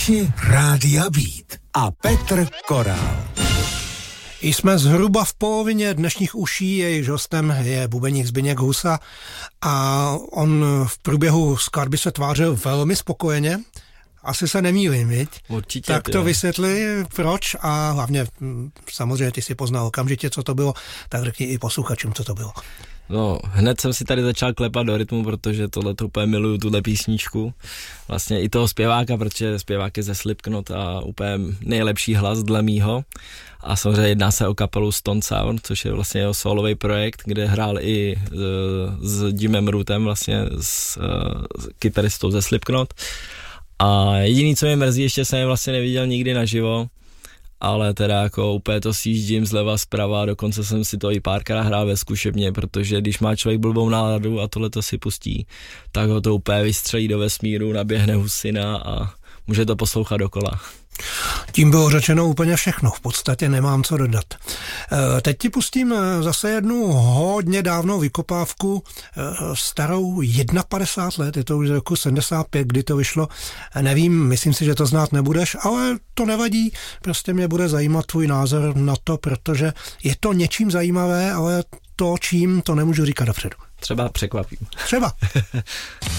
Posluchači Rádia Beat a Petr Korál. Jsme zhruba v polovině dnešních uší, jejichž hostem je bubeník Zbyněk Husa a on v průběhu skladby se tvářil velmi spokojeně. Asi se nemýlím, viď? Určitě. Tak to vysvětli, proč a hlavně samozřejmě ty si poznal okamžitě, co to bylo, tak řekni i posluchačům, co to bylo. No, hned jsem si tady začal klepat do rytmu, protože tohleto úplně miluju, tuhle písničku. Vlastně i toho zpěváka, protože zpěvák je ze Slipknot a úplně nejlepší hlas dle mýho. A samozřejmě jedná se o kapelu Stone Sour, což je vlastně jeho solový projekt, kde hrál i s Jimem Rootem, vlastně s kytaristou ze Slipknot. A jediný, co mě mrzí, ještě jsem je vlastně neviděl nikdy naživo, ale teda jako úplně to sjíždím zleva zprava, dokonce jsem si to i párkrát hrál ve zkušebně, protože když má člověk blbou náladu a tohle to si pustí, tak ho to úplně vystřelí do vesmíru, naběhne husina a může to poslouchat dokola. Tím bylo řečeno úplně všechno, v podstatě nemám co dodat. Teď ti pustím zase jednu hodně dávnou vykopávku, starou 51 let, je to už z roku 75, kdy to vyšlo. Nevím, myslím si, že to znát nebudeš, ale to nevadí, prostě mě bude zajímat tvůj názor na to, protože je to něčím zajímavé, ale to čím, to nemůžu říkat dopředu. Třeba překvapím. Třeba.